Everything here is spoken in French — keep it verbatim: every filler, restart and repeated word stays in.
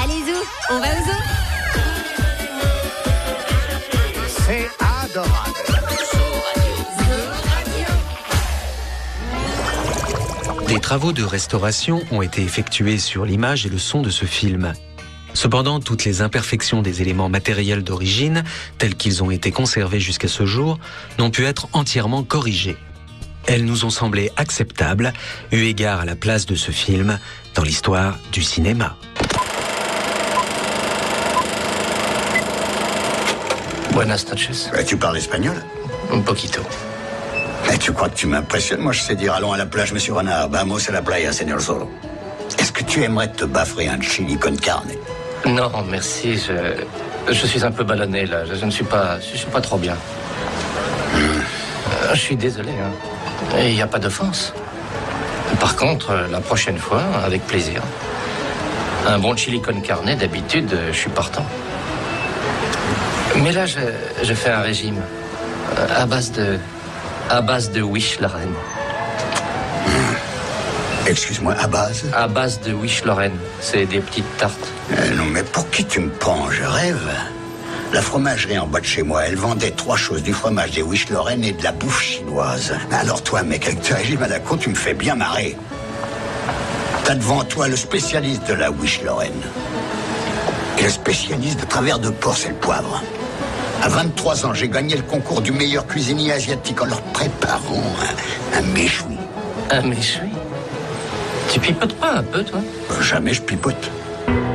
Allez, Zou, on va au zoo. C'est adorable. Des travaux de restauration ont été effectués sur l'image et le son de ce film. Cependant, toutes les imperfections des éléments matériels d'origine, tels qu'ils ont été conservés jusqu'à ce jour, n'ont pu être entièrement corrigées. Elles nous ont semblé acceptables, eu égard à la place de ce film dans l'histoire du cinéma. Buenas noches. Bah, tu parles espagnol? Un poquito. Mais tu crois que tu m'impressionnes? Moi, je sais dire allons à la plage, monsieur Renard. Vamos a la playa, señor Zorro. Est-ce que tu aimerais te baffrer un chili con carne? Non, merci. Je, je suis un peu ballonné, là. Je, je ne suis pas, je suis pas trop bien. Mmh. Euh, je suis désolé, hein. Il n'y a pas d'offense. Par contre, la prochaine fois, avec plaisir. Un bon chili con carne, d'habitude, je suis partant. Mais là, je, je fais un régime à base de, à base de Wish Lorraine. Mmh. Excuse-moi, à base? À base de Wish Lorraine. C'est des petites tartes. Euh, non, mais pour qui tu me prends? Je rêve. La fromagerie en bas de chez moi, elle vendait trois choses, du fromage, des Wish Lorraine et de la bouffe chinoise. Alors toi, mec, avec ton régime à la con, tu me fais bien marrer. T'as devant toi le spécialiste de la Wish Lorraine. Et le spécialiste de travers de porc, c'est le poivre. À vingt-trois ans, j'ai gagné le concours du meilleur cuisinier asiatique en leur préparant un, un méchoui. Un méchoui? Tu pipotes pas un peu, toi? Jamais je pipote.